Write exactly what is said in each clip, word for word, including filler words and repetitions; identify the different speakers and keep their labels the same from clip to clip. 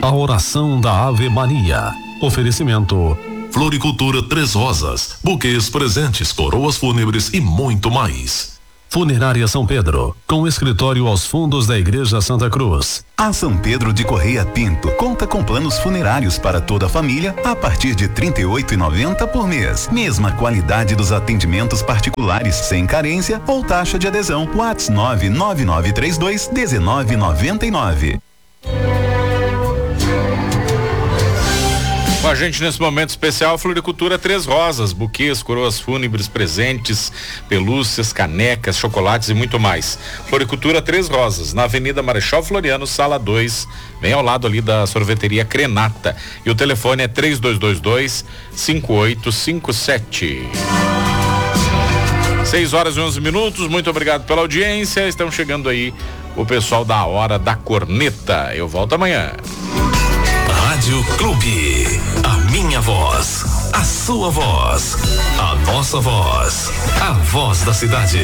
Speaker 1: A oração da Ave Maria. Oferecimento Floricultura Três Rosas, buquês, presentes, coroas fúnebres e muito mais. Funerária São Pedro, com escritório aos fundos da Igreja Santa Cruz.
Speaker 2: A São Pedro de Correia Pinto conta com planos funerários para toda a família a partir de trinta e oito reais e noventa centavos por mês. Mesma qualidade dos atendimentos particulares, sem carência ou taxa de adesão. WhatsApp nove nove nove três dois um nove nove nove.
Speaker 3: Com a gente nesse momento especial, Floricultura Três Rosas, buquês, coroas fúnebres, presentes, pelúcias, canecas, chocolates e muito mais. Floricultura Três Rosas, na Avenida Marechal Floriano, sala dois, bem ao lado ali da sorveteria Crenata. E o telefone é três dois dois dois, cinco oito cinco sete. seis horas e onze minutos, muito obrigado pela audiência. Estão chegando aí o pessoal da Hora da Corneta. Eu volto amanhã.
Speaker 1: Rádio Clube, a minha voz, a sua voz, a nossa voz, a voz da cidade.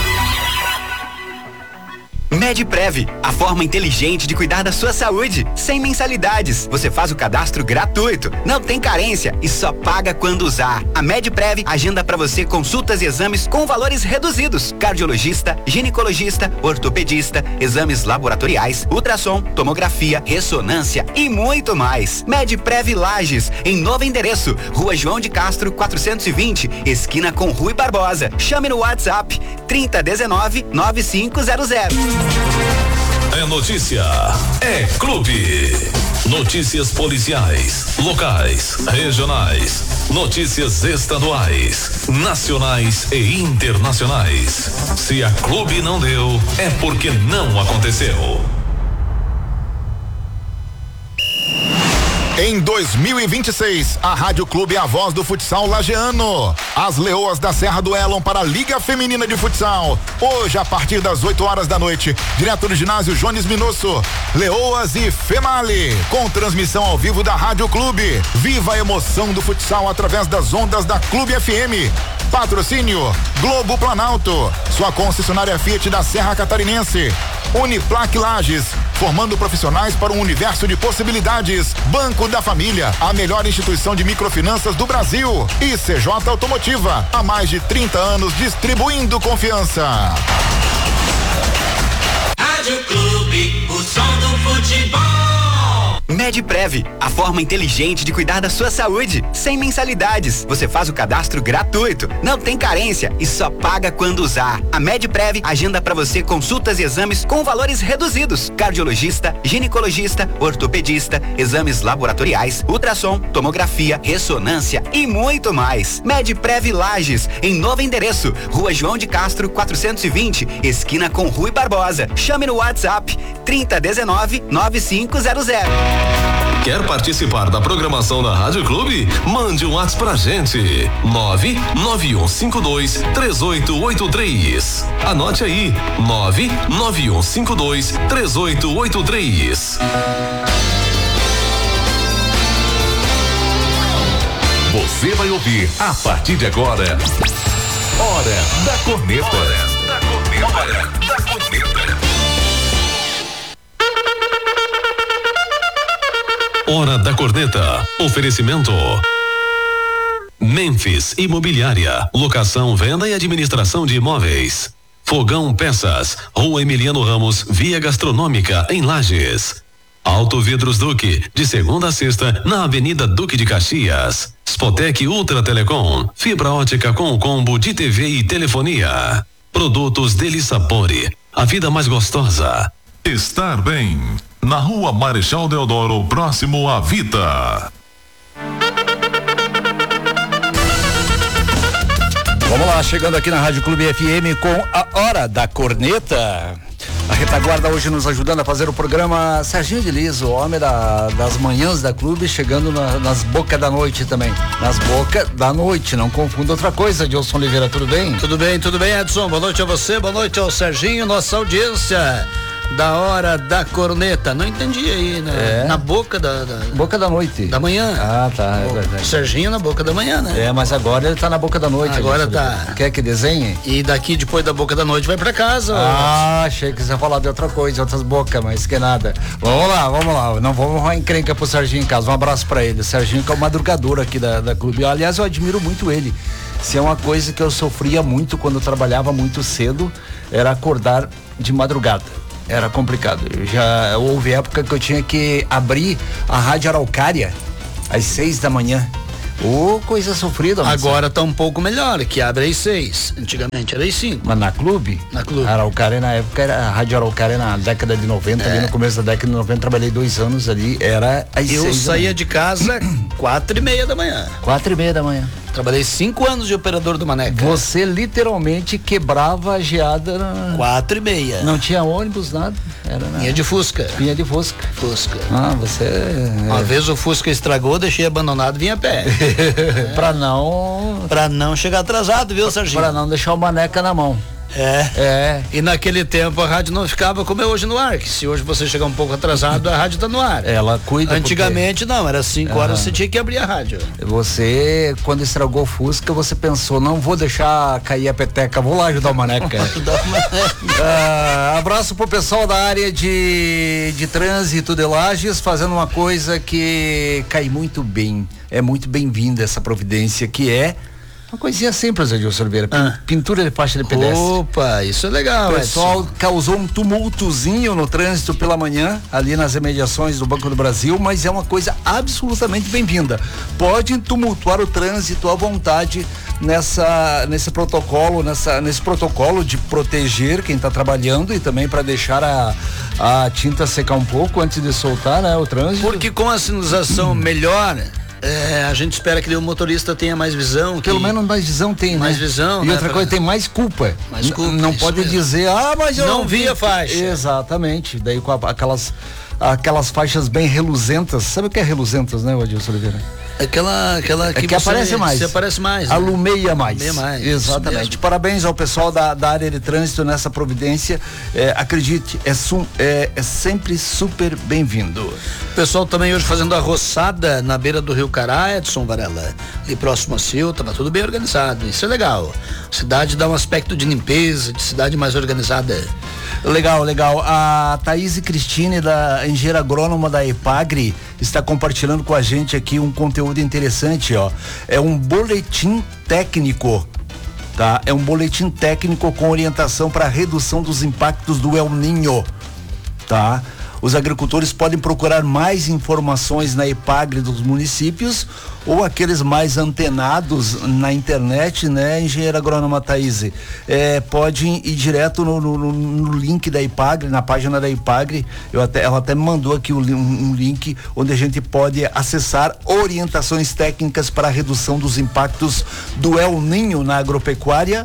Speaker 4: Medprev, a forma inteligente de cuidar da sua saúde, sem mensalidades. Você faz o cadastro gratuito, não tem carência e só paga quando usar. A Medprev agenda para você consultas e exames com valores reduzidos. Cardiologista, ginecologista, ortopedista, exames laboratoriais, ultrassom, tomografia, ressonância e muito mais. Medprev Lages, em novo endereço, Rua João de Castro quatrocentos e vinte, esquina com Rui Barbosa. Chame no WhatsApp trinta dezenove, noventa e cinco zero zero.
Speaker 1: É notícia, é clube. Notícias policiais, locais, regionais, notícias estaduais, nacionais e internacionais. Se a Clube não deu, é porque não aconteceu.
Speaker 5: Em dois mil e vinte e seis, a Rádio Clube é a voz do futsal lajeano. As Leoas da Serra duelam para a Liga Feminina de Futsal. Hoje, a partir das oito horas da noite, direto do ginásio Jones Minosso. Leoas e Female, com transmissão ao vivo da Rádio Clube. Viva a emoção do futsal através das ondas da Clube F M. Patrocínio Globo Planalto, sua concessionária Fiat da Serra Catarinense. Uniplac Lages, formando profissionais para um universo de possibilidades. Banco da Família, a melhor instituição de microfinanças do Brasil. E C J Automotiva, há mais de trinta anos distribuindo confiança.
Speaker 6: Rádio Clube, o som do futebol.
Speaker 4: Medprev, a forma inteligente de cuidar da sua saúde, sem mensalidades. Você faz o cadastro gratuito, não tem carência e só paga quando usar. A Medprev agenda para você consultas e exames com valores reduzidos. Cardiologista, ginecologista, ortopedista, exames laboratoriais, ultrassom, tomografia, ressonância e muito mais. Medprev Lages, em novo endereço, Rua João de Castro quatrocentos e vinte, esquina com Rui Barbosa. Chame no WhatsApp trinta dezenove, noventa e cinco zero zero.
Speaker 1: Quer participar da programação da Rádio Clube? Mande um WhatsApp pra gente. nove nove um cinco dois três oito oito três. Anote aí. nove nove um cinco dois três oito oito três.
Speaker 7: Você vai ouvir a partir de agora. Hora da Corneta. Hora da Corneta. Hora da Corneta.
Speaker 1: Hora da Corneta. Oferecimento Memphis Imobiliária, locação, venda e administração de imóveis. Fogão Peças, Rua Emiliano Ramos, Via Gastronômica, em Lages. Auto Vidros Duque, de segunda a sexta, na Avenida Duque de Caxias. Spotec Ultra Telecom, fibra ótica com combo de T V e telefonia. Produtos Deli Sapori, a vida mais gostosa.
Speaker 7: Estar bem, na Rua Marechal Deodoro, próximo à Vita.
Speaker 8: Vamos lá, chegando aqui na Rádio Clube F M com a Hora da Corneta. A retaguarda hoje nos ajudando a fazer o programa Serginho de Liso, o homem da, das manhãs da Clube, chegando na, nas bocas da noite também. Nas bocas da noite, não confunda outra coisa. Dilson Oliveira, tudo bem?
Speaker 9: Tudo bem, tudo bem, Edson. Boa noite a você, boa noite ao Serginho, nossa audiência. da hora da corneta. Não entendi aí, né?
Speaker 8: É.
Speaker 9: Na boca da, da...
Speaker 8: Boca da noite.
Speaker 9: Da manhã.
Speaker 8: Ah, tá.
Speaker 9: O
Speaker 8: É verdade.
Speaker 9: Serginho na boca da manhã, né?
Speaker 8: É, mas agora ele tá na boca da noite.
Speaker 9: Agora
Speaker 8: gente.
Speaker 9: tá.
Speaker 8: Quer que desenhe?
Speaker 9: E daqui, depois da boca da noite, vai pra casa.
Speaker 8: Ah, achei que você ia falar de outra coisa, outras bocas, mas que nada. Vamos lá, vamos lá. Não vamos arrumar encrenca pro Serginho em casa. Um abraço pra ele. O Serginho que é o madrugador aqui da, da clube. Aliás, eu admiro muito ele. Se é uma coisa que eu sofria muito quando eu trabalhava muito cedo, era acordar de madrugada. Era complicado. Eu já houve época que eu tinha que abrir a Rádio Araucária às seis da manhã. Ô, oh, coisa sofrida.
Speaker 9: Agora tá um pouco melhor, que abre às seis. Antigamente era às cinco.
Speaker 8: Mas na clube?
Speaker 9: Na clube.
Speaker 8: A Araucária na época era, a Rádio Araucária na década de noventa, é. ali no começo da década de noventa, trabalhei dois anos ali, era às
Speaker 9: Eu
Speaker 8: seis
Speaker 9: saía de casa quatro e meia da manhã.
Speaker 8: Quatro e meia da manhã.
Speaker 9: Trabalhei cinco anos de operador do Maneca.
Speaker 8: Você literalmente quebrava a geada na...
Speaker 9: Quatro e meia.
Speaker 8: Não tinha ônibus, nada. Era na...
Speaker 9: Vinha de Fusca.
Speaker 8: Vinha de Fusca.
Speaker 9: Fusca.
Speaker 8: Ah, você...
Speaker 9: Uma é... vez o Fusca estragou, deixei abandonado, vinha a pé.
Speaker 8: é. Pra não...
Speaker 9: Pra não chegar atrasado, viu, Serginho?
Speaker 8: Pra não deixar o Maneca na mão.
Speaker 9: É.
Speaker 8: É.
Speaker 9: E naquele tempo a rádio não ficava como é hoje no ar, que se hoje você chegar um pouco atrasado, a rádio tá no ar.
Speaker 8: Ela cuida.
Speaker 9: Antigamente porque... não, era cinco
Speaker 8: ah.
Speaker 9: horas você tinha que abrir a rádio.
Speaker 8: Você, quando estragou o Fusca, você pensou, não vou deixar cair a peteca, vou lá ajudar o Maneca.
Speaker 9: ajudar o Maneca.
Speaker 8: ah, abraço pro pessoal da área de, de trânsito de Lages, fazendo uma coisa que cai muito bem, é muito bem-vinda essa providência, que é uma coisinha simples, Edilson Oliveira. Ah. Pintura de faixa de pedestre.
Speaker 9: Opa, isso é legal.
Speaker 8: O pessoal Edson. causou um tumultozinho no trânsito pela manhã, ali nas imediações do Banco do Brasil, mas é uma coisa absolutamente bem-vinda. Pode tumultuar o trânsito à vontade nessa, nesse protocolo, nessa, nesse protocolo de proteger quem está trabalhando e também para deixar a, a tinta secar um pouco antes de soltar, né, o trânsito.
Speaker 9: Porque com a sinalização melhor, É, a gente espera que o motorista tenha mais visão.
Speaker 8: Pelo
Speaker 9: que...
Speaker 8: menos mais visão tem,
Speaker 9: mais
Speaker 8: né?
Speaker 9: visão.
Speaker 8: E
Speaker 9: né,
Speaker 8: outra
Speaker 9: pra...
Speaker 8: coisa, tem mais culpa.
Speaker 9: Mais culpa.
Speaker 8: N- não pode mesmo. dizer, ah, mas eu
Speaker 9: não vi a faixa.
Speaker 8: Exatamente. Daí com a, aquelas, aquelas faixas bem reluzentas. Sabe o que é reluzentas, né, Adilson Oliveira?
Speaker 9: Aquela, aquela que,
Speaker 8: é que aparece mais.
Speaker 9: Você aparece mais. Né?
Speaker 8: Alumeia mais.
Speaker 9: Alumeia mais.
Speaker 8: Exatamente. Parabéns ao pessoal da, da área de trânsito nessa providência. É, acredite, é, sum, é, é sempre super bem-vindo.
Speaker 9: O pessoal também hoje fazendo a roçada na beira do Rio Cará, Edson Varela. E próximo a Sil, tava tudo bem organizado. Isso é legal. A cidade dá um aspecto de limpeza, de cidade mais organizada.
Speaker 8: Legal, legal. A Thaís e Cristine, da engenheira agrônoma da EPAGRE, está compartilhando com a gente aqui um conteúdo interessante, ó. É um boletim técnico, tá? É um boletim técnico com orientação para redução dos impactos do El Niño, tá? Os agricultores podem procurar mais informações na EPAGRE dos municípios ou aqueles mais antenados na internet, né, engenheira agrônoma Thaís? É, pode ir direto no, no, no link da EPAGRE, na página da EPAGRE. Eu até, ela até me mandou aqui um, um link onde a gente pode acessar orientações técnicas para a redução dos impactos do El Niño na agropecuária,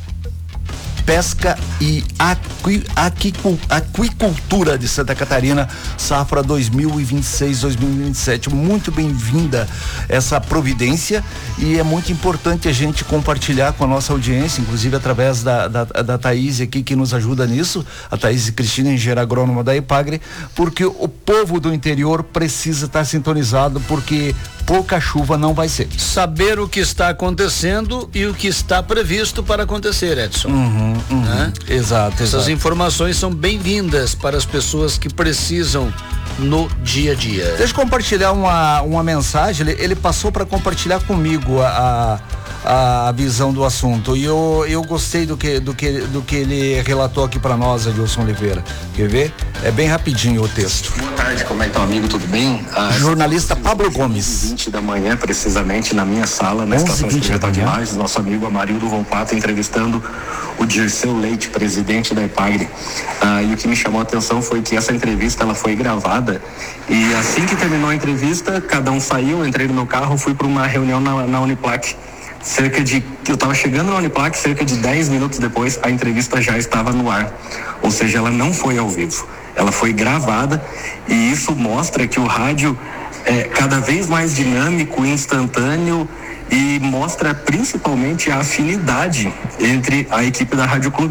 Speaker 8: pesca e aqui, aqui, aquicultura de Santa Catarina, safra dois mil e vinte e seis, dois mil e vinte e sete. Muito bem-vinda essa providência e é muito importante a gente compartilhar com a nossa audiência, inclusive através da, da, da Thaís aqui, que nos ajuda nisso, a Thaís e Cristina, engenheira agrônoma da EPAGRE, porque o povo do interior precisa estar sintonizado, porque pouca chuva não vai ser.
Speaker 9: Saber o que está acontecendo e o que está previsto para acontecer, Edson.
Speaker 8: Uhum, uhum.
Speaker 9: Né?
Speaker 8: Exato,
Speaker 9: Essas
Speaker 8: exato.
Speaker 9: informações são bem-vindas para as pessoas que precisam no dia a dia.
Speaker 8: Deixa eu compartilhar uma, uma mensagem. Ele, ele passou para compartilhar comigo a, a, a visão do assunto e eu, eu gostei do que, do, que, do que ele relatou aqui para nós, Adilson Oliveira. Quer ver? É bem rapidinho o texto.
Speaker 10: Boa tarde, como é que tá, amigo? Tudo bem?
Speaker 8: Ah, jornalista Pablo Gomes.
Speaker 10: vinte da manhã, precisamente, na minha sala, na estação experimental de Lages, nosso amigo Amarildo Volpato entrevistando o Dirceu Leite, presidente da EPAGRE. Ah, e o que me chamou a atenção foi que essa entrevista ela foi gravada e assim que terminou a entrevista, cada um saiu, eu entrei no meu carro, fui para uma reunião na, na Uniplac. Cerca de, eu estava chegando na Uniplac, cerca de dez minutos depois, a entrevista já estava no ar. Ou seja, ela não foi ao vivo, ela foi gravada e isso mostra que o rádio é cada vez mais dinâmico, instantâneo e mostra principalmente a afinidade entre a equipe da Rádio Clube,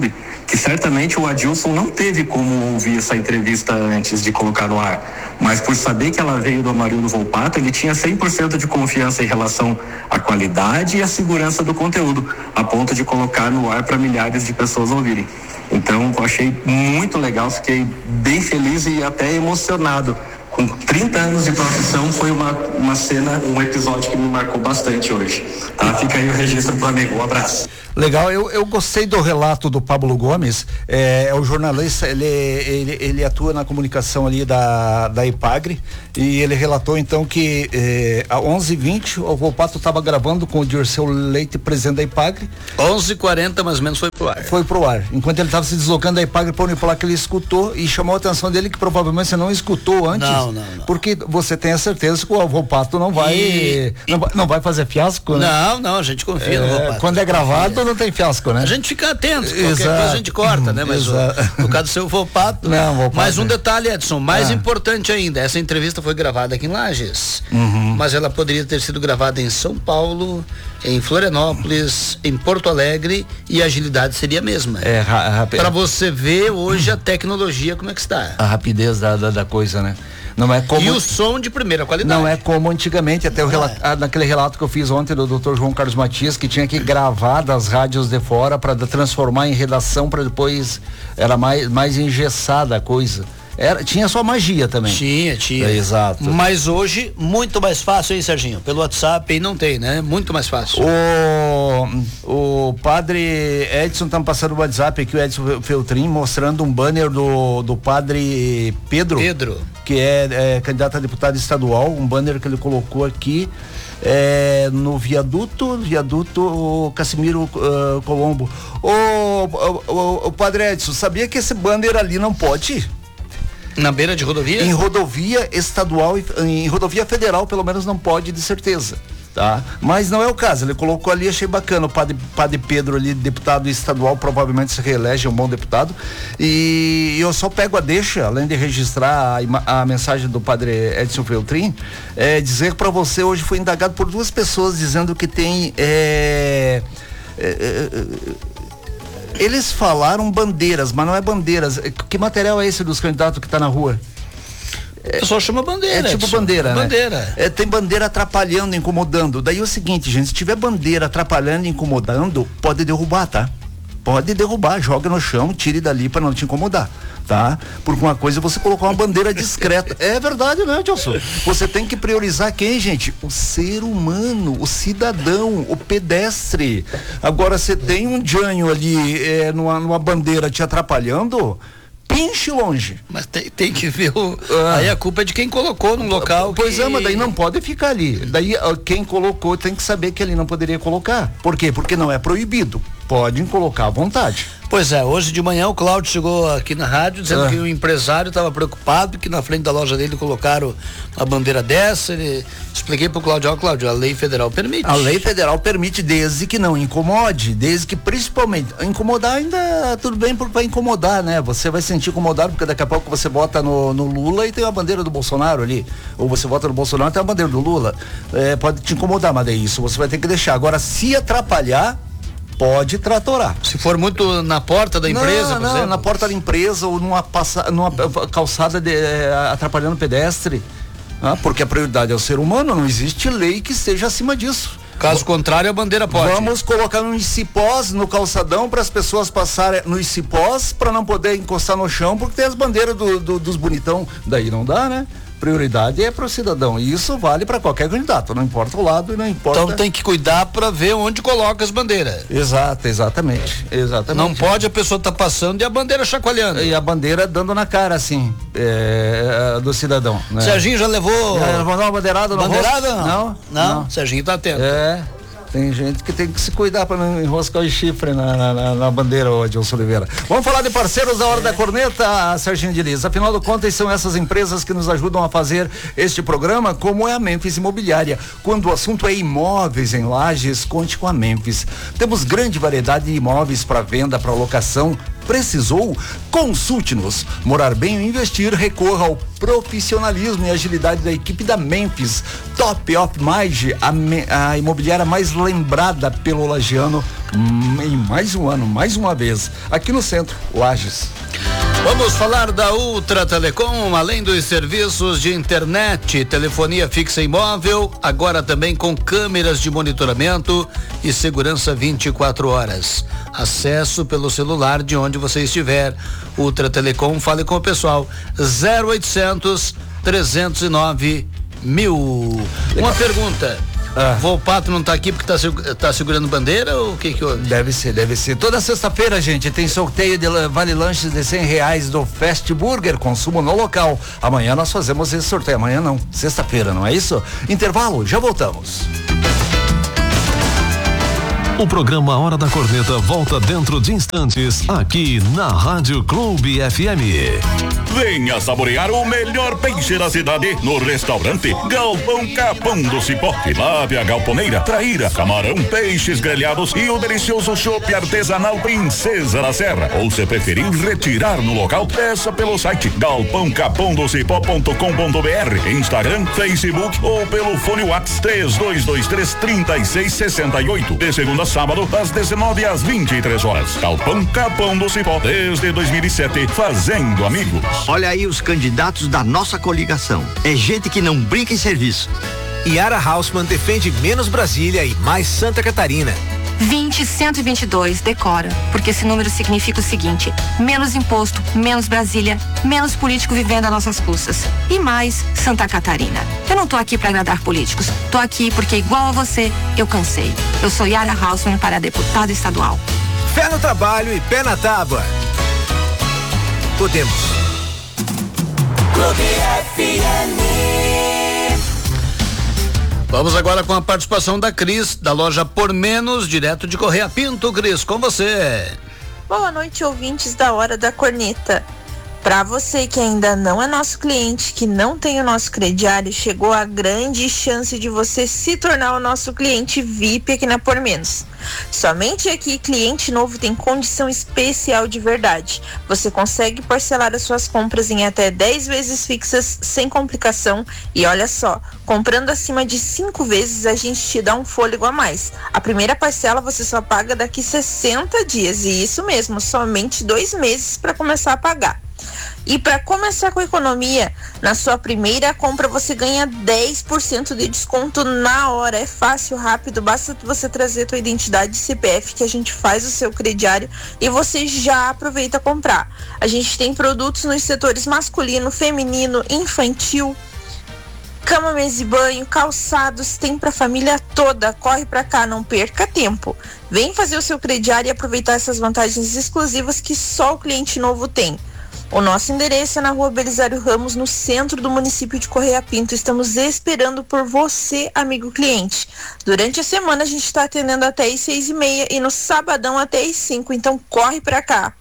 Speaker 10: que certamente o Adilson não teve como ouvir essa entrevista antes de colocar no ar, mas por saber que ela veio do Amarildo Volpato, ele tinha cem por cento de confiança em relação à qualidade e à segurança do conteúdo, a ponto de colocar no ar para milhares de pessoas ouvirem. Então, eu achei muito legal, fiquei bem feliz e até emocionado. Com trinta anos de profissão, foi uma, uma cena, um episódio que me marcou bastante hoje. Tá? Fica aí o registro pro amigo. Um abraço.
Speaker 8: Legal, eu, eu gostei do relato do Pablo Gomes, é, é o jornalista, ele, ele, ele atua na comunicação ali da, da Ipagre, e ele relatou então que é, a onze e vinte o Volpato estava gravando com o Dirceu Leite, presidente da Ipagre.
Speaker 9: onze e quarenta mais ou menos foi pro ar.
Speaker 8: Foi pro ar, enquanto ele estava se deslocando da Ipagre para Unipolar, que ele escutou e chamou a atenção dele que provavelmente você não escutou antes.
Speaker 9: Não, não, não.
Speaker 8: Porque você tem a certeza que o Volpato não vai,
Speaker 9: E-
Speaker 8: não, vai não vai fazer fiasco, né?
Speaker 9: Não, não, a gente confia
Speaker 8: É,
Speaker 9: no Volpato.
Speaker 8: quando é gravado não tem fiasco, né?
Speaker 9: A gente fica atento, qualquer
Speaker 8: Exato.
Speaker 9: coisa a gente corta, né? Mas o,
Speaker 8: Exato.
Speaker 9: no caso do seu Volpato.
Speaker 8: Não, Volpato.
Speaker 9: Mas um detalhe, Edson, mais
Speaker 8: Ah.
Speaker 9: importante ainda, essa entrevista foi gravada aqui em Lages, mas ela poderia ter sido gravada em São Paulo, em Florianópolis, em Porto Alegre, e a agilidade seria a mesma.
Speaker 8: É, ra- ra-
Speaker 9: Para você ver hoje a tecnologia como é que está.
Speaker 8: a rapidez da, da, da coisa, né? Não é como
Speaker 9: E o som de primeira qualidade.
Speaker 8: não é como antigamente, até o relato, ah, naquele relato que eu fiz ontem do doutor João Carlos Matias, que tinha que gravar das rádios de fora para transformar em redação, para depois era mais mais engessada a coisa. Era, tinha sua magia também.
Speaker 9: Tinha, tinha.
Speaker 8: É, exato.
Speaker 9: Mas hoje, muito mais fácil, hein, Serginho? Pelo WhatsApp aí não tem, né? Muito mais fácil.
Speaker 8: O, o padre Edson tá passando o WhatsApp aqui, o Edson Feltrin, mostrando um banner do, do padre Pedro.
Speaker 9: Pedro.
Speaker 8: Que é, é candidato a deputado estadual, um banner que ele colocou aqui é, no viaduto, viaduto Casimiro uh, Colombo. O, o, o, o padre Edson, sabia que esse banner ali não pode?
Speaker 9: Na beira de rodovia?
Speaker 8: Em rodovia estadual, e- em rodovia federal, pelo menos não pode, de certeza. Tá? Mas não é o caso, ele colocou ali, achei bacana, o padre, padre Pedro ali, deputado estadual, provavelmente se reelege, é um bom deputado, e eu só pego a deixa, além de registrar a, ima- a mensagem do padre Edson Feltrin, é, dizer para você, hoje foi indagado por duas pessoas, dizendo que tem é, é, é, eles falaram bandeiras, mas não é bandeiras. Que material é esse dos candidatos que tá na rua?
Speaker 9: O pessoal chama bandeira.
Speaker 8: É tipo
Speaker 9: Edson.
Speaker 8: bandeira, né?
Speaker 9: Bandeira.
Speaker 8: É, tem bandeira atrapalhando, incomodando. Daí é o seguinte, gente, se tiver bandeira atrapalhando, incomodando, pode derrubar, tá? Pode derrubar, joga no chão, tire dali pra não te incomodar, tá? Porque uma coisa é você colocar uma bandeira discreta. É verdade, né, Dilson? Você tem que priorizar quem, gente? O ser humano, o cidadão, o pedestre. Agora, você tem um Jânio ali é, numa, numa bandeira te atrapalhando, pinche longe.
Speaker 9: Mas tem, tem que ver o.
Speaker 8: Ah.
Speaker 9: Aí a culpa é de quem colocou no local.
Speaker 8: Pois
Speaker 9: que...
Speaker 8: é, mas daí não pode ficar ali. Daí ó, quem colocou tem que saber que ali não poderia colocar. Por quê? Porque não é proibido. Podem colocar à vontade.
Speaker 9: Pois é, hoje de manhã o Cláudio chegou aqui na rádio dizendo
Speaker 8: Ah.
Speaker 9: que o empresário estava preocupado que na frente da loja dele colocaram uma bandeira dessa. Ele... Expliquei pro Cláudio, ó, Cláudio, a lei federal permite.
Speaker 8: A lei federal permite desde que não incomode, desde que principalmente, incomodar ainda tudo bem porque vai incomodar, né? Você vai se sentir incomodado porque daqui a pouco você bota no, no Lula e tem uma bandeira do Bolsonaro ali, ou você bota no Bolsonaro e tem uma bandeira do Lula, é, pode te incomodar, mas é isso, você vai ter que deixar. Agora, se atrapalhar, pode tratorar.
Speaker 9: Se for muito na porta da empresa,
Speaker 8: não,
Speaker 9: por
Speaker 8: não,
Speaker 9: exemplo.
Speaker 8: na porta da empresa ou numa, passa, numa calçada de, eh, atrapalhando o pedestre, ah, porque a prioridade é o ser humano, não existe lei que esteja acima disso.
Speaker 9: Caso contrário, a bandeira pode.
Speaker 8: Vamos colocar nos cipós no calçadão para as pessoas passarem nos cipós para não poder encostar no chão porque tem as bandeiras do, do, dos bonitão, daí não dá, né? Prioridade é para o cidadão e isso vale para qualquer candidato, não importa o lado e não importa.
Speaker 9: Então tem que cuidar para ver onde coloca as bandeiras.
Speaker 8: Exato, exatamente, exatamente.
Speaker 9: Não pode a pessoa estar tá passando e a bandeira chacoalhando.
Speaker 8: E a bandeira dando na cara, assim, é, do cidadão. Né?
Speaker 9: Serginho já levou.
Speaker 8: Já levou uma bandeirada no
Speaker 9: Bandeirada?
Speaker 8: rosto?
Speaker 9: Não.
Speaker 8: Não,
Speaker 9: Não.
Speaker 8: não.
Speaker 9: Serginho tá atento.
Speaker 8: É. Tem gente que tem que se cuidar para não enroscar o chifre na, na, na, na bandeira, ô Edilson Oliveira. Vamos falar de parceiros da Hora da Corneta, Serginho de Liz. Afinal de contas, são essas empresas que nos ajudam a fazer este programa, como é a Memphis Imobiliária. Quando o assunto é imóveis em Lages, conte com a Memphis. Temos grande variedade de imóveis para venda, para locação, Precisou? Consulte-nos. Morar bem ou investir, recorra ao profissionalismo e agilidade da equipe da Memphis. Top of Mind, a, me, a imobiliária mais lembrada pelo lagiano hum, em mais um ano, mais uma vez, aqui no centro, Lages.
Speaker 9: Vamos falar da Ultra Telecom, além dos serviços de internet, telefonia fixa e móvel, agora também com câmeras de monitoramento e segurança vinte e quatro horas. Acesso pelo celular de onde você estiver. Ultra Telecom, fale com o pessoal. zero oitocentos, trezentos e nove, mil. Uma pergunta. Ah. Volpato não tá aqui porque tá, tá segurando bandeira ou o que que houve?
Speaker 8: Deve ser, deve ser. Toda sexta-feira, gente, tem sorteio de vale lanches de cem reais do Fast Burger, consumo no local. Amanhã nós fazemos esse sorteio. Amanhã não, sexta-feira, não é isso? Intervalo, já voltamos.
Speaker 1: O programa Hora da Corneta volta dentro de instantes, aqui na Rádio Clube F M.
Speaker 11: Venha saborear o melhor peixe da cidade no restaurante Galpão Capão do Cipó. Tilápia, a galponeira, traíra, camarão, peixes grelhados e o delicioso chopp artesanal Princesa da Serra. Ou se preferir retirar no local, peça pelo site galpão capão do cipó ponto com ponto b r, Instagram, Facebook ou pelo fone WhatsApp três dois dois três, três seis seis oito. De segunda a sábado, das dezenove às vinte e três horas. Galpão Capão do Cipó, desde dois mil e sete, fazendo amigos.
Speaker 12: Olha aí os candidatos da nossa coligação. É gente que não brinca em serviço.
Speaker 13: Yara Hausmann defende menos Brasília e mais Santa Catarina.
Speaker 14: vinte, cento e vinte e dois, decora, porque esse número significa o seguinte: menos imposto, menos Brasília, menos político vivendo a nossas custas. E mais Santa Catarina. Eu não tô aqui para agradar políticos, tô aqui porque igual a você, eu cansei. Eu sou Yara Hausmann para deputada estadual.
Speaker 13: Fé no trabalho e pé na tábua. Podemos.
Speaker 9: Clube F M. Vamos agora com a participação da Cris, da loja Por Menos, direto de Correia Pinto. Cris, com você.
Speaker 15: Boa noite, ouvintes da Hora da Corneta. Para você que ainda não é nosso cliente, que não tem o nosso crediário, chegou a grande chance de você se tornar o nosso cliente V I P aqui na Por Menos. Somente aqui, cliente novo tem condição especial de verdade. Você consegue parcelar as suas compras em até dez vezes fixas, sem complicação. E olha só, comprando acima de cinco vezes, a gente te dá um fôlego a mais. A primeira parcela você só paga daqui sessenta dias. E isso mesmo, somente dois meses para começar a pagar. E para começar com a economia, na sua primeira compra você ganha dez por cento de desconto na hora. É fácil, rápido, basta você trazer tua identidade de C P F que a gente faz o seu crediário e você já aproveita a comprar. A gente tem produtos nos setores masculino, feminino, infantil, cama, mesa e banho, calçados, tem pra família toda. Corre pra cá, não perca tempo. Vem fazer o seu crediário e aproveitar essas vantagens exclusivas que só o cliente novo tem. O nosso endereço é na rua Belisário Ramos, no centro do município de Correia Pinto. Estamos esperando por você, amigo cliente. Durante a semana a gente está atendendo até às seis e meia e no sabadão até às cinco, então corre pra cá.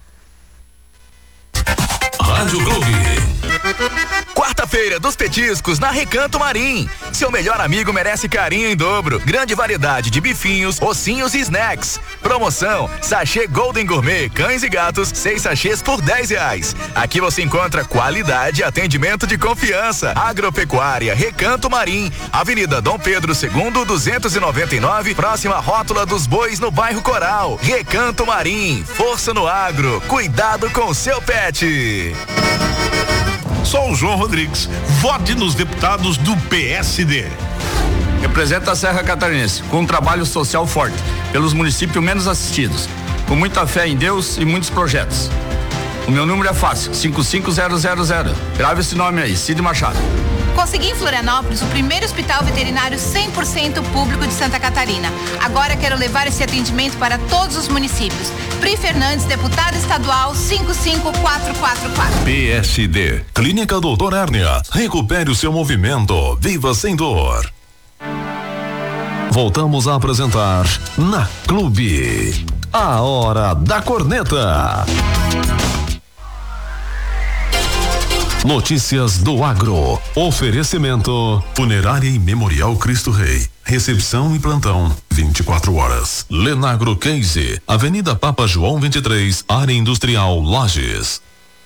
Speaker 1: Rádio Clube.
Speaker 16: Quarta-feira dos petiscos na Recanto Marim. Seu melhor amigo merece carinho em dobro. Grande variedade de bifinhos, ossinhos e snacks. Promoção: sachê Golden Gourmet, cães e gatos, seis sachês por dez reais. Aqui você encontra qualidade e atendimento de confiança. Agropecuária Recanto Marim, Avenida Dom Pedro segundo, duzentos e noventa e nove, próxima Rótula dos Bois, no bairro Coral. Recanto Marim, força no agro, cuidado com seu pet.
Speaker 11: Sou o João Rodrigues. Vote nos deputados do P S D.
Speaker 17: Representa a Serra Catarinense com um trabalho social forte pelos municípios menos assistidos, com muita fé em Deus e muitos projetos. O meu número é fácil, cinco cinco zero zero zero. Grave esse nome aí, Cid Machado.
Speaker 18: Consegui em Florianópolis o primeiro hospital veterinário cem por cento público de Santa Catarina. Agora quero levar esse atendimento para todos os municípios. Pri Fernandes, deputada estadual cinco cinco quatro quatro quatro.
Speaker 1: P S D, Clínica Doutor Hérnia. Recupere o seu movimento. Viva sem dor. Voltamos a apresentar na Clube, a Hora da Corneta. Notícias do Agro. Oferecimento Funerária e Memorial Cristo Rei. Recepção e plantão vinte e quatro horas. Lenagro Case, Avenida Papa João vinte e três, Área Industrial Lages.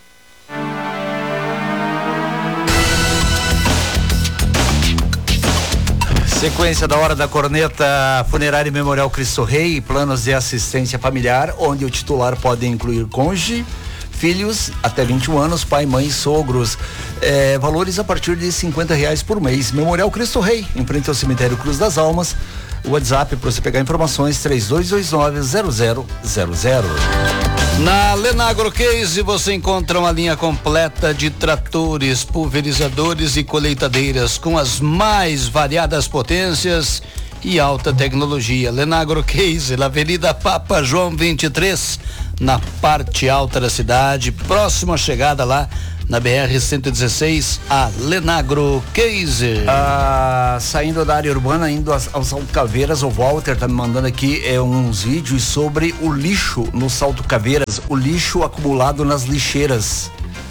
Speaker 8: Sequência da Hora da Corneta, Funerária e Memorial Cristo Rei, planos de assistência familiar, onde o titular pode incluir cônjuge, filhos até vinte e um anos, pai, mãe, sogros, é, valores a partir de cinquenta reais por mês. Memorial Cristo Rei, em frente ao cemitério Cruz das Almas. O WhatsApp para você pegar informações, três dois dois nove zero zero zero zero.
Speaker 9: Na Lenagro Case você encontra uma linha completa de tratores, pulverizadores e colheitadeiras com as mais variadas potências e alta tecnologia. Lenagro Case, na Avenida Papa João vinte e três, na parte alta da cidade, próximo à chegada lá na B R cento e dezesseis, a Lenagro Case.
Speaker 8: Ah, saindo da área urbana, indo ao Salto Caveiras, o Walter tá me mandando aqui é, uns vídeos sobre o lixo no Salto Caveiras, o lixo acumulado nas lixeiras.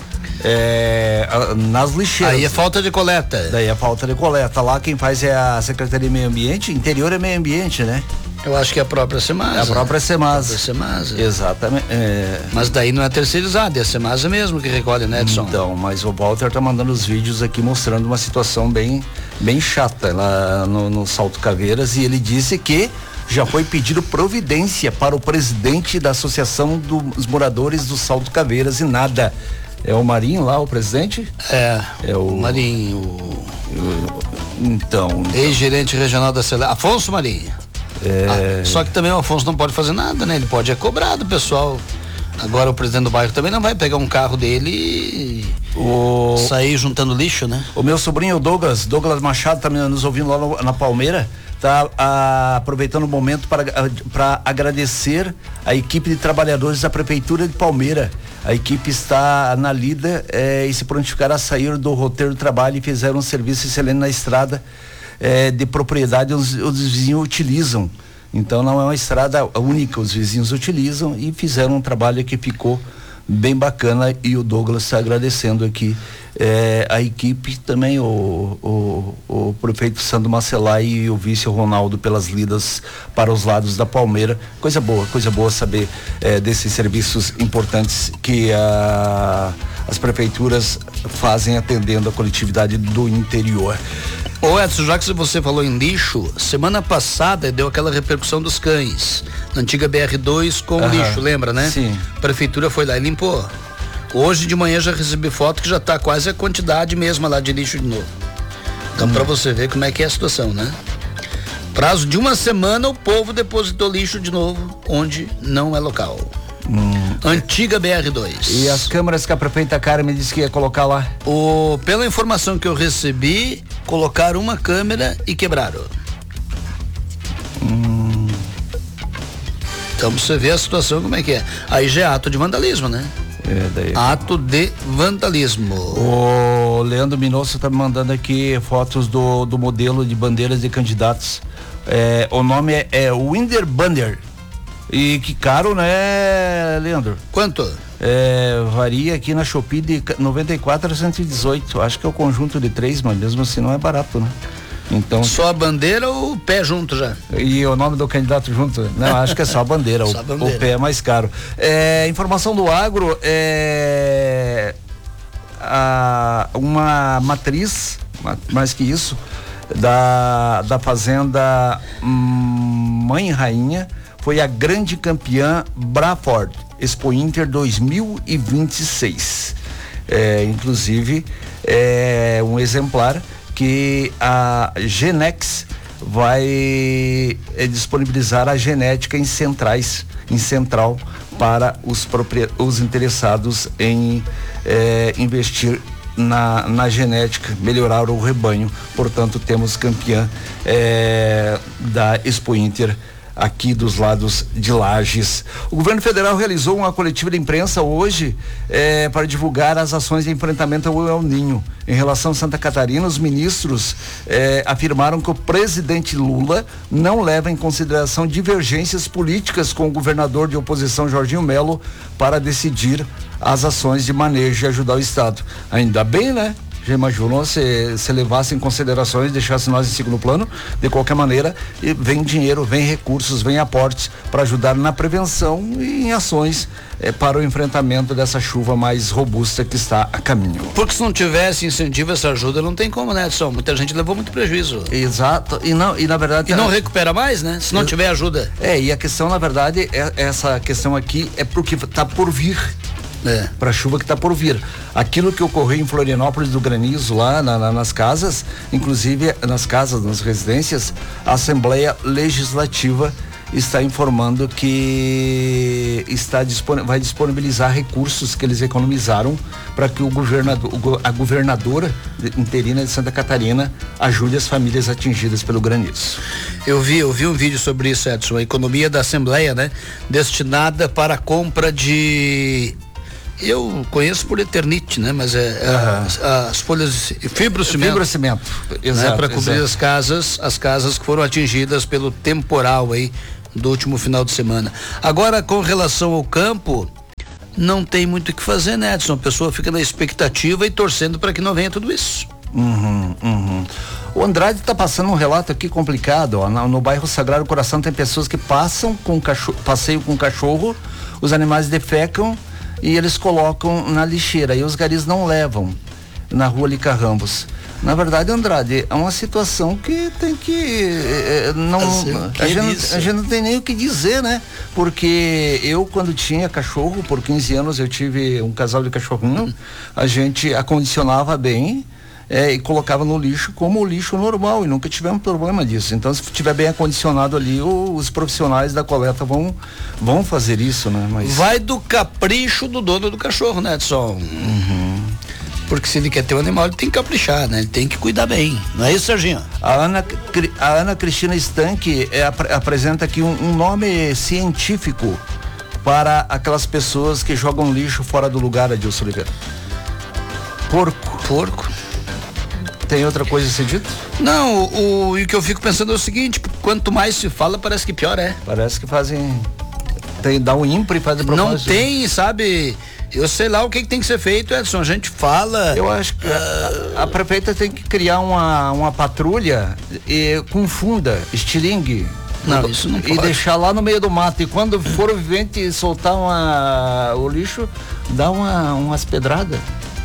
Speaker 8: É, nas lixeiras.
Speaker 9: Aí é falta de coleta.
Speaker 8: Daí é falta de coleta. Lá quem faz é a Secretaria de Meio Ambiente, interior é meio ambiente, né?
Speaker 9: Eu acho que é a própria Semasa.
Speaker 8: É a própria Semasa.
Speaker 9: A Semasa.
Speaker 8: Exatamente. É...
Speaker 9: Mas daí não é terceirizado, é a Semasa mesmo que recolhe, né, Edson?
Speaker 8: Então, mas o Walter tá mandando os vídeos aqui mostrando uma situação bem, bem chata lá no, no Salto Caveiras, e ele disse que já foi pedido providência para o presidente da Associação dos Moradores do Salto Caveiras e nada. É o Marinho lá, o presidente?
Speaker 9: É,
Speaker 8: é o
Speaker 9: Marinho. O...
Speaker 8: Então.
Speaker 9: Ex-gerente regional da Cele... Afonso Marinho.
Speaker 8: É...
Speaker 9: Ah, só que também o Afonso não pode fazer nada, né? Ele pode é cobrar do pessoal. Agora o presidente do bairro também não vai pegar um carro dele e o... sair juntando lixo, né?
Speaker 8: O meu sobrinho, o Douglas, Douglas Machado, tá nos ouvindo lá no, na Palmeira, tá a, aproveitando o momento para, para agradecer a equipe de trabalhadores da Prefeitura de Palmeira. A equipe está na lida eh, e se prontificaram a sair do roteiro de trabalho e fizeram um serviço excelente na estrada eh, de propriedade os, os vizinhos utilizam. Então não é uma estrada única, os vizinhos utilizam e fizeram um trabalho que ficou bem bacana, e o Douglas está agradecendo aqui eh, a equipe, também o, o, o prefeito Sandro Macelai e o vice Ronaldo pelas lidas para os lados da Palmeira. Coisa boa, coisa boa saber eh, desses serviços importantes que a, as prefeituras fazem atendendo a coletividade do interior.
Speaker 9: Ô Edson, já que você falou em lixo, semana passada deu aquela repercussão dos cães, na antiga B R dois com o lixo, lembra, né?
Speaker 8: Sim.
Speaker 9: A prefeitura foi lá e limpou. Hoje de manhã já recebi foto que já tá quase a quantidade mesma lá de lixo de novo. Então hum. pra você ver como é que é a situação, né? Prazo de uma semana o povo depositou lixo de novo, onde não é local.
Speaker 8: Hum.
Speaker 9: Antiga B R dois.
Speaker 8: E as câmeras que a prefeita Carmen disse que ia colocar lá?
Speaker 9: O, pela informação que eu recebi, colocaram uma câmera e quebraram.
Speaker 8: Hum.
Speaker 9: Então você vê a situação como é que é. Aí já é ato de vandalismo, né?
Speaker 8: É, daí...
Speaker 9: Ato de vandalismo.
Speaker 8: O Leandro Minosso tá me mandando aqui fotos do, do modelo de bandeiras de candidatos. É, o nome é, é Winder Banner. E que caro, né, Leandro?
Speaker 9: Quanto?
Speaker 8: É, varia aqui na Shopee de noventa e quatro a cento e dezoito. Acho que é o conjunto de três, mas mesmo assim não é barato, né? Então,
Speaker 9: só a bandeira ou o pé junto já?
Speaker 8: E o nome do candidato junto? Não, acho que é só a bandeira.
Speaker 9: Só
Speaker 8: o,
Speaker 9: a bandeira.
Speaker 8: O pé é mais caro. É, informação do agro, é a, uma matriz, mais que isso, da, da fazenda hum, Mãe Rainha, foi a grande campeã Braford Expo Inter dois mil e vinte e seis. É, inclusive, é um exemplar que a Genex vai é, disponibilizar a genética em centrais, em central, para os, os interessados em é, investir na, na genética, melhorar o rebanho. Portanto, temos campeã é, da Expo Inter aqui dos lados de Lages. O governo federal realizou uma coletiva de imprensa hoje eh, para divulgar as ações de enfrentamento ao El Ninho. Em relação a Santa Catarina, os ministros eh, afirmaram que o presidente Lula não leva em consideração divergências políticas com o governador de oposição Jorginho Melo para decidir as ações de manejo e ajudar o Estado. Ainda bem, né? Já imaginou se, se levasse em considerações, deixasse nós em segundo plano? De qualquer maneira, vem dinheiro, vem recursos, vem aportes para ajudar na prevenção e em ações eh, para o enfrentamento dessa chuva mais robusta que está a caminho.
Speaker 9: Porque se não tivesse incentivo, essa ajuda não tem como, né, Edson? Muita gente levou muito prejuízo.
Speaker 8: Exato, e não, e na verdade...
Speaker 9: E não recupera mais, né? Se não tiver ajuda.
Speaker 8: É, e a questão, na verdade, é, essa questão aqui é porque está por vir. É. Para a chuva que está por vir. Aquilo que ocorreu em Florianópolis do granizo lá na, na, nas casas, inclusive nas casas, nas residências, a Assembleia Legislativa está informando que está dispon- vai disponibilizar recursos que eles economizaram para que o governador, a governadora interina de Santa Catarina ajude as famílias atingidas pelo granizo.
Speaker 9: Eu vi, eu vi um vídeo sobre isso, Edson, a economia da Assembleia, né? Destinada para a compra de... Eu conheço por Eternite, né? Mas é, é
Speaker 8: uhum.
Speaker 9: as, as folhas de fibrocimento.
Speaker 8: Fibrocimento, exato.
Speaker 9: Né? Para cobrir
Speaker 8: exato.
Speaker 9: as casas, as casas que foram atingidas pelo temporal aí do último final de semana. Agora, com relação ao campo, não tem muito o que fazer, né, Edson? A pessoa fica na expectativa e torcendo para que não venha tudo isso.
Speaker 8: Uhum, uhum. O Andrade está passando um relato aqui complicado, ó. No, no bairro Sagrado Coração tem pessoas que passam com cachorro, passeio com cachorro, os animais defecam e eles colocam na lixeira e os garis não levam na rua Lica Ramos. Na verdade, Andrade, é uma situação que tem que eh, não a gente, a gente não tem nem o que dizer, né? Porque eu, quando tinha cachorro, por quinze anos eu tive um casal de cachorrinho, a gente acondicionava bem É, e colocava no lixo como o lixo normal e nunca tivemos problema disso. Então, se estiver bem acondicionado ali, o, os profissionais da coleta vão, vão fazer isso, né? Mas...
Speaker 9: Vai do capricho do dono do cachorro, né, Edson?
Speaker 8: Uhum.
Speaker 9: Porque se ele quer ter um animal, ele tem que caprichar, né? Ele tem que cuidar bem. Não é isso, Serginho?
Speaker 8: A Ana, a Ana Cristina Stanque é, ap- apresenta aqui um, um nome científico para aquelas pessoas que jogam lixo fora do lugar, Adilson Oliveira. Porco.
Speaker 9: Porco.
Speaker 8: Tem outra coisa a ser dito?
Speaker 9: Não, o, o, o que eu fico pensando é o seguinte, quanto mais se fala, parece que pior é.
Speaker 8: Parece que fazem, tem, dá um ímpar e fazem propósito.
Speaker 9: Não tem, sabe, eu sei lá o que, que tem que ser feito, Edson, a gente fala.
Speaker 8: Eu acho que uh... a, a prefeita tem que criar uma, uma patrulha e, com funda, estilingue.
Speaker 9: Não, isso não pode.
Speaker 8: E deixar lá no meio do mato. E quando for o vivente soltar uma, o lixo, dá uma, umas pedradas.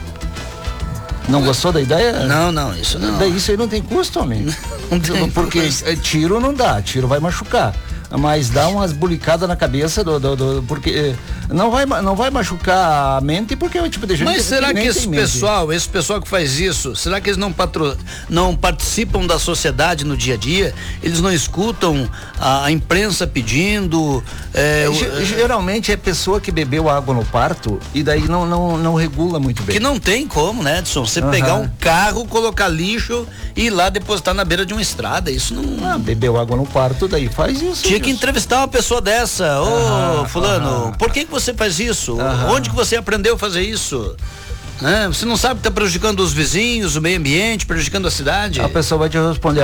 Speaker 8: Não gostou da ideia?
Speaker 9: Não, não, isso não.
Speaker 8: Daí isso aí não tem custo, homem. Não tem. Porque tiro não dá, tiro vai machucar. Mas dá umas bulicadas na cabeça do, do, do porque não vai, não vai machucar a mente porque é o tipo de gente.
Speaker 9: Mas
Speaker 8: que
Speaker 9: será que esse
Speaker 8: mente.
Speaker 9: pessoal, esse pessoal que faz isso, será que eles não, patro, não participam da sociedade no dia a dia? Eles não escutam a, a imprensa pedindo? É,
Speaker 8: é,
Speaker 9: o,
Speaker 8: geralmente é pessoa que bebeu água no parto e daí não, não, não regula muito bem.
Speaker 9: Que não tem como, né, Edson? Você uhum. pegar um carro, colocar lixo e ir lá depositar na beira de uma estrada, isso não...
Speaker 8: Ah, bebeu água no parto, daí faz isso.
Speaker 9: Tinha que entrevistar uma pessoa dessa. Ô, oh, fulano, por que que você faz isso? Aham. Onde que você aprendeu a fazer isso? Né? Você não sabe que está prejudicando os vizinhos, o meio ambiente, prejudicando a cidade?
Speaker 8: A pessoa vai te responder,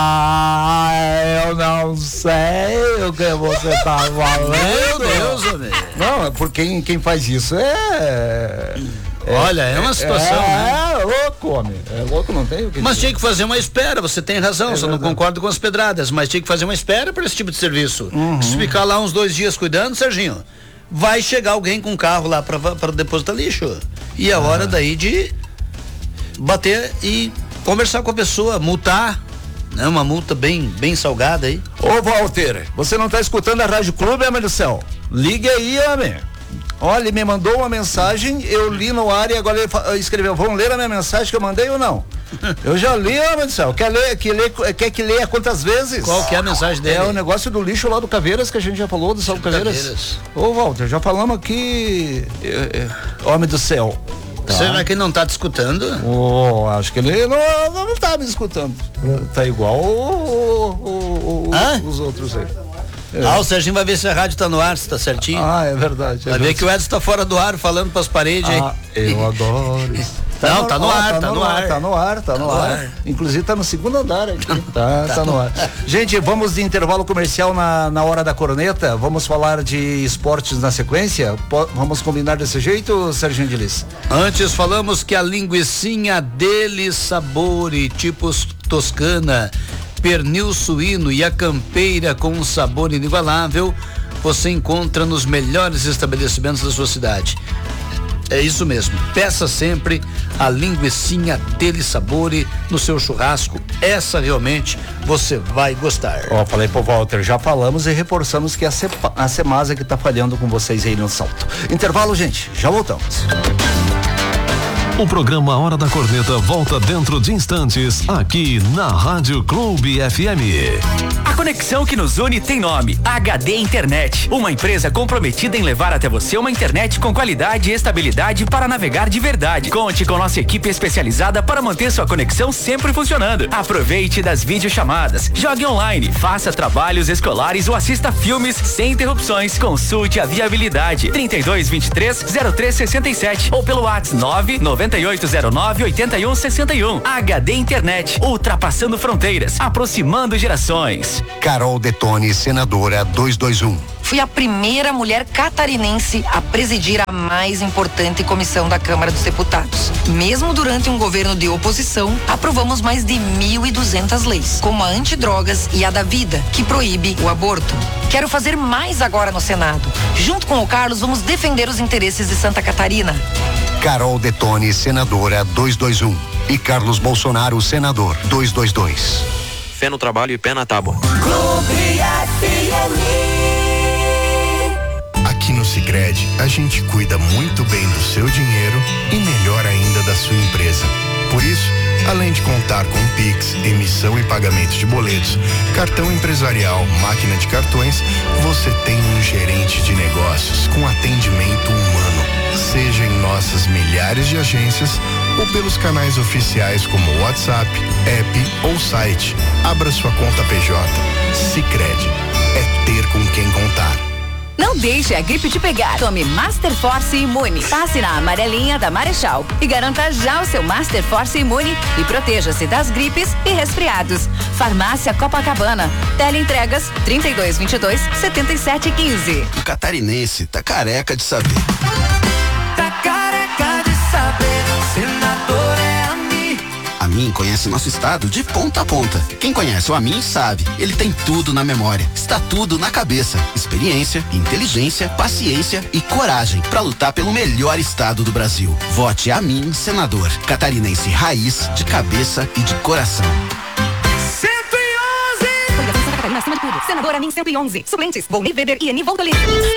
Speaker 8: ah, eu não sei o que você tá falando.
Speaker 9: Meu Deus, amigo.
Speaker 8: Não, porque quem, quem faz isso é...
Speaker 9: É, Olha, é uma situação,
Speaker 8: é,
Speaker 9: né?
Speaker 8: É louco, homem. É louco, não tem o que
Speaker 9: Mas
Speaker 8: dizer.
Speaker 9: tinha que fazer uma espera, você tem razão,
Speaker 8: é
Speaker 9: só não concordo com as pedradas, mas tinha que fazer uma espera para esse tipo de serviço. Uhum. Se ficar lá uns dois dias cuidando, Serginho, vai chegar alguém com um carro lá para depositar lixo. E é hora ah. daí de bater e conversar com a pessoa, multar. Né? Uma multa bem, bem salgada aí.
Speaker 8: Ô, Walter, você não tá escutando a Rádio Clube, homem do céu? Ligue aí, homem. Olha, ele me mandou uma mensagem, eu li no ar e agora ele escreveu, vão ler a minha mensagem que eu mandei ou não? Eu já li, homem do céu, quer ler, quer ler, quer que leia quantas vezes?
Speaker 9: Qual que é a mensagem dele?
Speaker 8: É o negócio do lixo lá do Caveiras, que a gente já falou, do Saulo Caveiras. Caveiras. Ô, Walter, já falamos aqui, é, é, homem do céu.
Speaker 9: Tá. Será que ele não tá te escutando?
Speaker 8: Oh, acho que ele não, não, não tá me escutando. Tá igual o, o, o, os outros aí.
Speaker 9: É. Ah, o Serginho vai ver se a rádio tá no ar, se tá certinho.
Speaker 8: Ah, é verdade. É
Speaker 9: vai
Speaker 8: verdade.
Speaker 9: ver que o Edson tá fora do ar falando pras paredes
Speaker 8: ah,
Speaker 9: aí.
Speaker 8: Eu adoro isso. Tá
Speaker 9: Não,
Speaker 8: no,
Speaker 9: tá no
Speaker 8: ó,
Speaker 9: ar,
Speaker 8: tá,
Speaker 9: tá
Speaker 8: no,
Speaker 9: no
Speaker 8: ar,
Speaker 9: ar.
Speaker 8: Tá no ar, tá no ar. ar. Inclusive tá no segundo andar aqui. Tá, tá no ar. Gente, vamos de intervalo comercial na, na hora da corneta. Vamos falar de esportes na sequência. Po- vamos combinar desse jeito, Sérgio Angelis?
Speaker 9: Antes falamos que a linguicinha dele sabor e tipos toscana, pernil suíno e a campeira com um sabor inigualável, você encontra nos melhores estabelecimentos da sua cidade. É isso mesmo, peça sempre a linguicinha dele sabore no seu churrasco, essa realmente você vai gostar.
Speaker 8: Ó, falei pro Walter, já falamos e reforçamos que a, Cepa, a Semasa que tá falhando com vocês aí no Salto. Intervalo, gente, já voltamos.
Speaker 1: O programa Hora da Corneta volta dentro de instantes, aqui na Rádio Clube F M.
Speaker 19: A conexão que nos une tem nome, H D Internet, uma empresa comprometida em levar até você uma internet com qualidade e estabilidade para navegar de verdade. Conte com nossa equipe especializada para manter sua conexão sempre funcionando. Aproveite das videochamadas, jogue online, faça trabalhos escolares ou assista filmes sem interrupções. Consulte a viabilidade trinta e dois, vinte e três, zero três sessenta e sete ou pelo WhatsApp nove nove oito zero nove oito um seis um. H D Internet, ultrapassando fronteiras, aproximando gerações.
Speaker 20: Carol Detone, senadora duzentos e vinte e um.
Speaker 21: Fui a primeira mulher catarinense a presidir a mais importante comissão da Câmara dos Deputados. Mesmo durante um governo de oposição, aprovamos mais de mil e duzentas leis, como a antidrogas e a da vida, que proíbe o aborto. Quero fazer mais agora no Senado. Junto com o Carlos, vamos defender os interesses de Santa Catarina.
Speaker 20: Carol Detone, senadora duzentos e vinte e um. E Carlos Bolsonaro, senador duzentos e vinte e dois.
Speaker 22: Fé no trabalho e pé na tábua.
Speaker 6: Clube F M.
Speaker 23: Aqui no Sicredi, a gente cuida muito bem do seu dinheiro e melhor ainda da sua empresa. Por isso, além de contar com Pix, emissão e pagamento de boletos, cartão empresarial, máquina de cartões, você tem um gerente de negócios com atendimento humano. Seja em nossas milhares de agências ou pelos canais oficiais como WhatsApp, app ou site. Abra sua conta P J. Sicredi. É ter com quem contar.
Speaker 24: Não deixe a gripe te pegar. Tome Master Force Imune. Passe na amarelinha da Marechal e garanta já o seu Master Force Imune e proteja-se das gripes e resfriados. Farmácia Copacabana. Teleentregas trinta e dois, vinte e dois, setenta e sete, quinze.
Speaker 25: O catarinense tá careca de saber.
Speaker 6: Tá careca de saber, senador é a mim.
Speaker 25: A Amin conhece nosso estado de ponta a ponta. Quem conhece o Amin sabe, ele tem tudo na memória, está tudo na cabeça. Experiência, inteligência, paciência e coragem para lutar pelo melhor estado do Brasil. Vote Amin, senador, catarinense raiz, de cabeça e de coração.
Speaker 24: cento e onze! Coligação Santa Catarina acima de tudo. Senador Amin cento e onze. Suplentes, Volney Weber e Eni Voltolini.